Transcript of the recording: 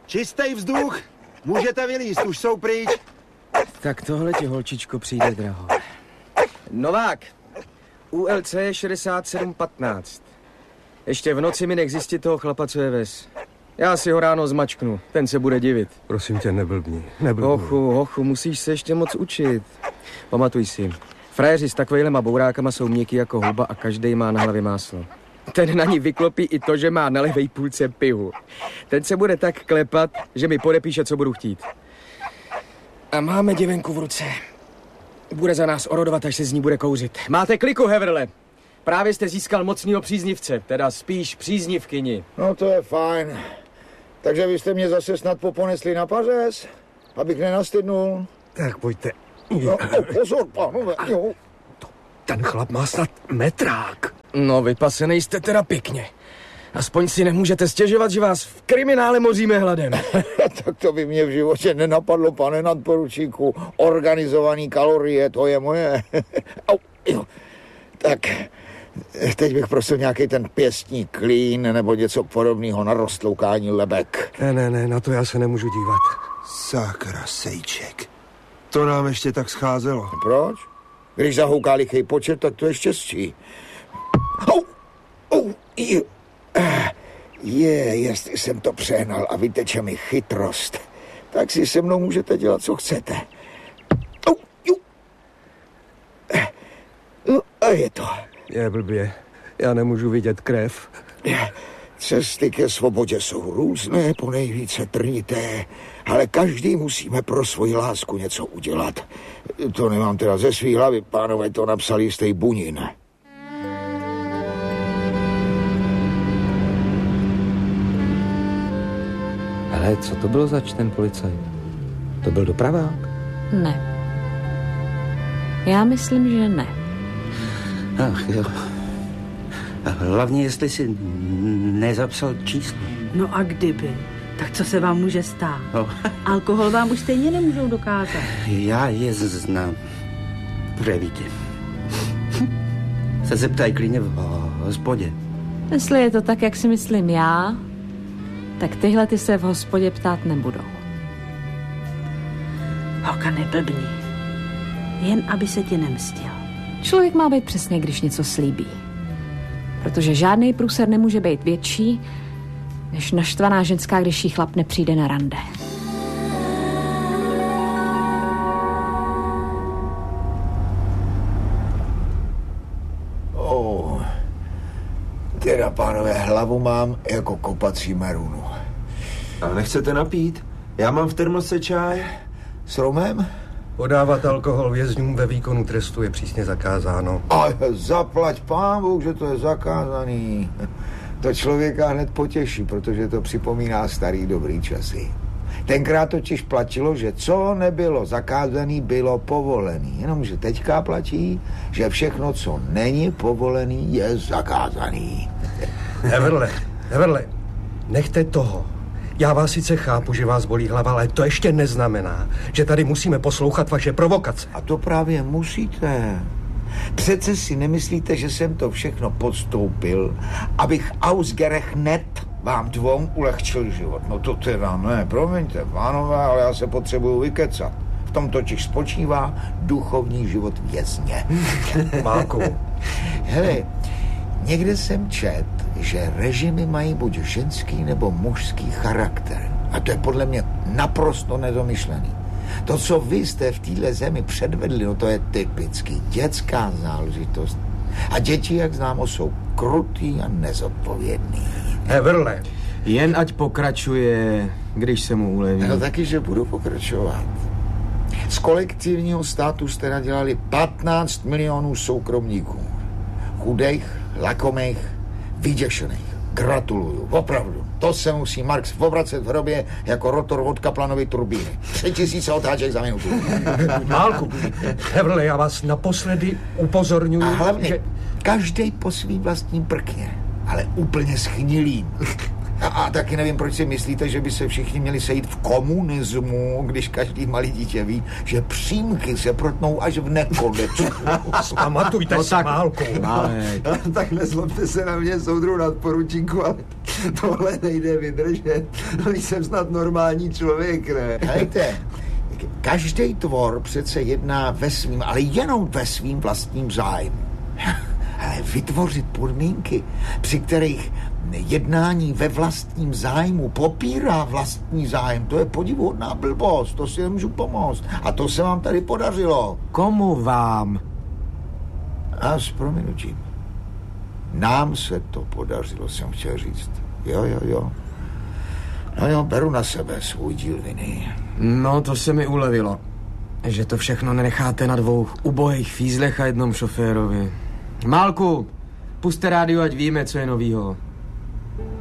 Čistý vzduch. Můžete vylízt, už jsou pryč. Tak tohle ti, holčičko, přijde draho. Novák, ULC 6715. Ještě v noci mi nech zjistit toho chlapa, co je ves. Já si ho ráno zmačknu, ten se bude divit. Prosím tě, neblbni. Hochu, musíš se ještě moc učit. Pamatuj si, frajeři s takovejhlema bourákama jsou měkký jako houba a každej má na hlavě máslo. Ten na ní vyklopí i to, že má na levej půlce pivu. Ten se bude tak klepat, že mi podepíše, co budu chtít. A máme děvenku v ruce. Bude za nás orodovat, až se z ní bude kouřit. Máte kliku, Heverle. Právě jste získal mocnýho příznivce, teda spíš příznivkyni. No to je fajn. Takže vy jste mě zase snad poponesli na pařez, abych nenastydnul. Tak pojďte. No, pozor, pánové, jo. Ten chlap má snad metrák. No, vypasenej jste teda pěkně. Aspoň si nemůžete stěžovat, že vás v kriminále moříme hladem. Tak to by mě v životě nenapadlo, pane nadporučíku. Organizovaný kalorie, to je moje. Tak, teď bych prosil nějaký ten pěstní klín nebo něco podobného na roztloukání lebek. Ne, na to já se nemůžu dívat. Sakra, sejček. To nám ještě tak scházelo. Proč? Když zahouká lichý počet, tak to je štěstí. Jestli jsem to přehnal a vyteče mi chytrost, tak si se mnou můžete dělat, co chcete. A je to. Je blbě. Já nemůžu vidět krev. Cesty ke svobodě jsou různé, ponejvíce trnité, ale každý musíme pro svoji lásku něco udělat. To nemám teda ze svý hlavy, pánové, to napsal jistý Bunin. Ale co to bylo zač ten policajt? To byl dopravák? Ne. Já myslím, že ne. Ach jo. A hlavně, jestli si nezapsal číslo. No a kdyby? Tak co se vám může stát? No. Alkohol vám už stejně nemůžou dokázat. Já je znám. Prevíte. Se zeptaj klidně v hospodě. Jestli je to tak, jak si myslím já, tak tyhle ty se v hospodě ptát nebudou. Holka, neblbni. Jen aby se ti nemstil. Člověk má být přesně, když něco slíbí. Protože žádný průser nemůže být větší, než naštvaná ženská, když jí chlap nepřijde na rande. Teda, pánové, hlavu mám jako kopací merunu. A nechcete napít? Já mám v termose čaj. S rumem? Podávat alkohol vězňům ve výkonu trestu je přísně zakázáno. A zaplať pán Bůh, že to je zakázaný. To člověka hned potěší, protože to připomíná starý dobrý časy. Tenkrát totiž platilo, že co nebylo zakázaný, bylo povolený. Jenomže teďka platí, že všechno, co není povolený, je zakázaný. Heverle, nechte toho. Já vás sice chápu, že vás bolí hlava, ale to ještě neznamená, že tady musíme poslouchat vaše provokace. A to právě musíte. Přece si nemyslíte, že jsem to všechno podstoupil, abych ausgerechnet vám dvou ulehčil život. No to teda ne, promiňte, pánové, ale já se potřebuju vykecat. V tom totiž spočívá duchovní život vězně. Máku. Hele, někde jsem čet, že režimy mají buď ženský nebo mužský charakter. A to je podle mě naprosto nedomyšlený. To, co vy jste v téhle zemi předvedli, no to je typicky dětská záležitost. A děti, jak známo, jsou krutý a nezodpovědný. Heverle. Jen ať pokračuje, když se mu uleví. No taky, že budu pokračovat. Z kolektivního státu jste nadělali 15 milionů soukromníků. Chudejch, lakomejch, vyděšených. Gratuluju, opravdu. To se musí Marx obracet v hrobě jako rotor od Kaplanovy turbíny. 3000 otáček za minutu. Málku, Heverle, já vás naposledy upozorňuji, a hlavně, že... každej po svým vlastním prkně, ale úplně schnilým. A taky nevím, proč si myslíte, že by se všichni měli sejít v komunismu, když každý malý dítě ví, že přímky se protnou až v nekonečnu. Pamatujte si, Málku. Tak nezlobte se na mě, soudruh nadporučíku, ale tohle nejde vydržet. Jsem snad normální člověk, ne? Hejte, každý tvor přece jedná ve svým, ale jenom ve svým vlastním zájmu. Ale vytvořit podmínky, při kterých jednání ve vlastním zájmu popírá vlastní zájem, to je podivuhodná blbost, to si nemůžu pomoct. A to se vám tady podařilo. Komu vám? A s prominutím. Nám se to podařilo, jsem chtěl říct. Jo. No jo, beru na sebe svůj díl viny. No, to se mi ulevilo. Že to všechno nenecháte na 2 ubohých fízlech a jednom šoférovi. Málku, puste rádio, ať víme, co je novýho.